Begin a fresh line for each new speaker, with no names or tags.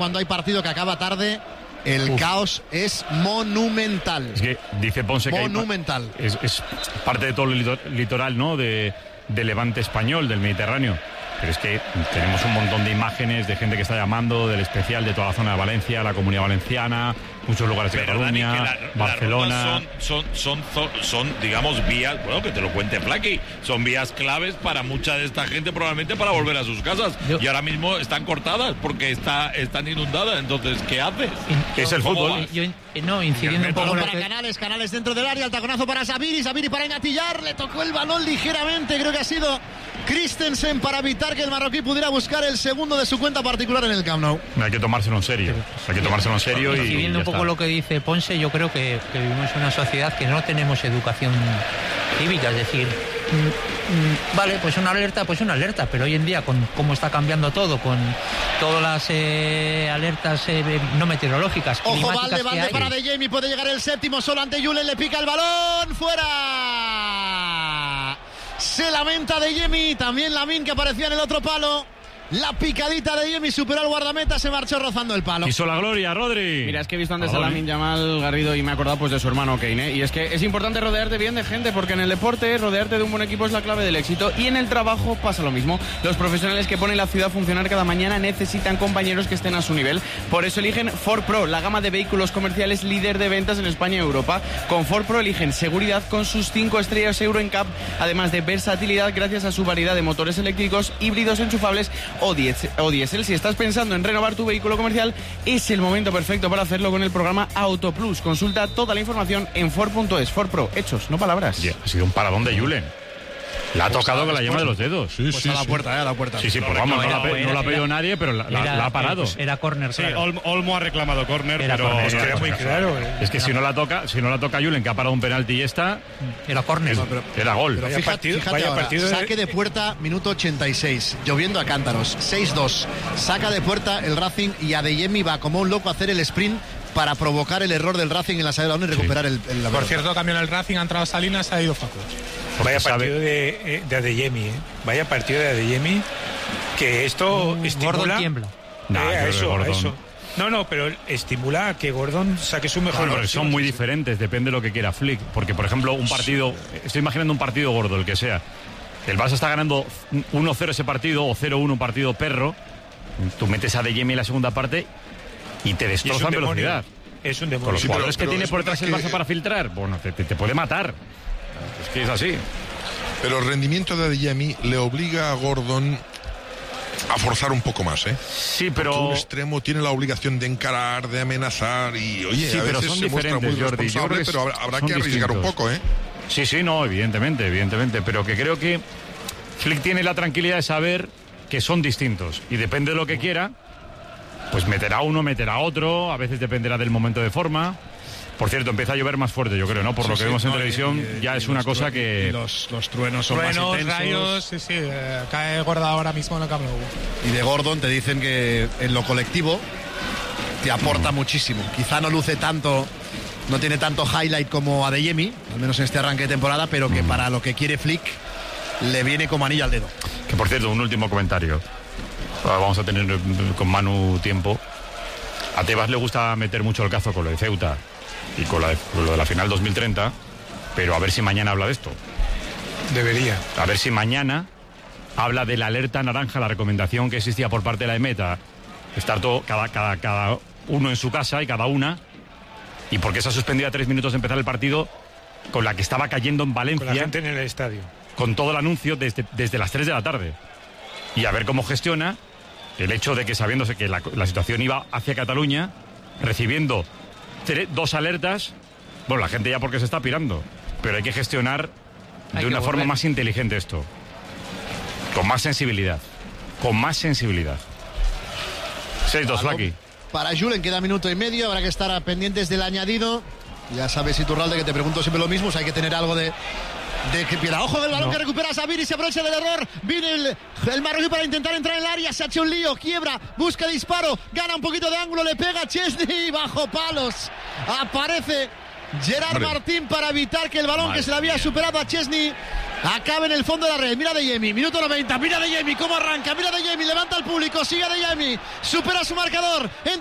Cuando hay partido que acaba tarde, el caos es monumental.
Es que dice Ponce
monumental.
Que es parte de todo el litoral, ¿no? De Levante español, del Mediterráneo. Pero es que tenemos un montón de imágenes de gente que está llamando, del especial de toda la zona de Valencia, la Comunidad Valenciana, muchos lugares de Cataluña,
Dani,
Barcelona.
Son, digamos, vías, bueno, que te lo cuente Flaky, son vías claves para mucha de esta gente, probablemente para volver a sus casas. Y ahora mismo están cortadas porque están inundadas. Entonces, ¿qué haces?
Es el fútbol.
Incidiendo un poco
para Canales dentro del área, el taconazo para Sabiri para engatillar, le tocó el balón ligeramente, creo que ha sido Christensen para evitar que el marroquí pudiera buscar el segundo de su cuenta particular en el Camp Nou.
Hay que tomárselo en serio.
Y viendo un poco lo que dice Ponce, yo creo que vivimos en una sociedad que no tenemos educación cívica, es decir, vale, pues una alerta, pero hoy en día con cómo está cambiando todo, con todas las alertas no meteorológicas,
ojo, Valde para De Jemi, puede llegar el séptimo solo ante Julen, le pica el balón, fuera. Se lamenta De Jemi, también Lamine que aparecía en el otro palo. La picadita de Jemi superó al guardameta, se marchó rozando el palo.
Hizo la gloria, Rodri.
Mira, es que he visto antes a Lamine Yamal, Garrido, y me he acordado pues de su hermano Kane, ¿eh? Y es que es importante rodearte bien de gente, porque en el deporte rodearte de un buen equipo es la clave del éxito, y en el trabajo pasa lo mismo. Los profesionales que ponen la ciudad a funcionar cada mañana necesitan compañeros que estén a su nivel. Por eso eligen Ford Pro, la gama de vehículos comerciales líder de ventas en España y Europa. Con Ford Pro eligen seguridad con sus 5 estrellas Euro NCAP, además de versatilidad gracias a su variedad de motores eléctricos, híbridos enchufables o diésel. Si estás pensando en renovar tu vehículo comercial, es el momento perfecto para hacerlo con el programa Auto Plus. Consulta toda la información en Ford.es. Ford Pro, hechos, no palabras.
Yeah, ha sido un paradón de Julen. La ha tocado con la yema de los dedos.
Sí, a la puerta, a la puerta.
Sí, pues vamos, no la ha pedido nadie, pero la ha parado.
Era córner,
sí,
claro.
Olmo ha reclamado córner, pero era muy claro.
Es que si no la toca Julen, que ha parado un penalti y
era córner.
Era gol.
Pero fíjate ahora, saque de puerta, minuto 86, lloviendo a cántaros, 6-2. Saca de puerta el Racing y Adeyemi va como un loco a hacer el sprint para provocar el error del Racing en la salida de balón y recuperar la pelota.
Por cierto, cambió el Racing, ha entrado Salinas, ha ido Facu. Vaya partido de Adeyemi, ¿eh? Vaya partido de Adeyemi, que esto estimula...
Gordon tiembla.
Eso. No, pero estimula a que Gordon saque su mejor versión.
Son muy diferentes, depende de lo que quiera Flick. Porque, por ejemplo, un partido... Estoy imaginando un partido gordo, el que sea. El Barça está ganando 1-0 ese partido, o 0-1 un partido perro. Tú metes a Adeyemi en la segunda parte y te destroza en velocidad.
Es un demonio.
Con los jugadores que tiene por detrás el Barça para filtrar, bueno, te puede matar. Es que es así.
Pero el rendimiento de Adeyemi le obliga a Gordon a forzar un poco más, ¿eh?
Sí, pero...
Porque un extremo tiene la obligación de encarar, de amenazar y, oye,
sí,
a veces
son
se muestra muy
Jordi,
responsable, pero habrá que arriesgar un poco, ¿eh?
Sí, no, evidentemente, pero que creo que Flick tiene la tranquilidad de saber que son distintos y depende de lo que quiera, pues meterá uno, meterá otro, a veces dependerá del momento de forma. Por cierto, empieza a llover más fuerte, yo creo, ¿no? Por lo que vemos en televisión, ya es una cosa que...
Y los truenos son más intensos. Rayos, sí, cae gorda ahora mismo en el Camp Nou.
Y de Gordon te dicen que en lo colectivo te aporta muchísimo. Quizá no luce tanto, no tiene tanto highlight como Adeyemi, al menos en este arranque de temporada, pero que para lo que quiere Flick le viene como anillo al dedo.
Que por cierto, un último comentario. Vamos a tener con Manu tiempo. A Tebas le gusta meter mucho el cazo con lo de Ceuta y con lo de la final 2030, pero a ver si mañana habla de esto.
Debería.
A ver si mañana habla de la alerta naranja, la recomendación que existía por parte de la EMETA, estar todo, cada uno en su casa y cada una, y porque se ha suspendido a 3 minutos de empezar el partido, con la que estaba cayendo en Valencia.
Con la gente en el estadio.
Con todo el anuncio desde las 3 de la tarde. Y a ver cómo gestiona el hecho de que, sabiéndose que la situación iba hacia Cataluña, recibiendo 2 alertas, bueno, la gente ya porque se está pirando, pero hay que gestionar de una forma más inteligente esto, con más sensibilidad. 6-2, Flaky.
Para Julen queda minuto y medio, habrá que estar pendientes del añadido. Ya sabes, Iturralde, que te pregunto siempre lo mismo, o sea, hay que tener algo de que pierda. Ojo del balón que recupera Sabiri, se aprovecha del error. Viene el marroquí para intentar entrar en el área, se ha hecho un lío, quiebra, busca disparo, gana un poquito de ángulo, le pega a Chesney bajo palos. Aparece Gerard Martín para evitar que el balón que se le había superado a Chesney Acaba en el fondo de la red. Mira Adeyemi, minuto 90. Mira Adeyemi cómo arranca. Mira Adeyemi, levanta al público. Sigue Adeyemi, supera su marcador.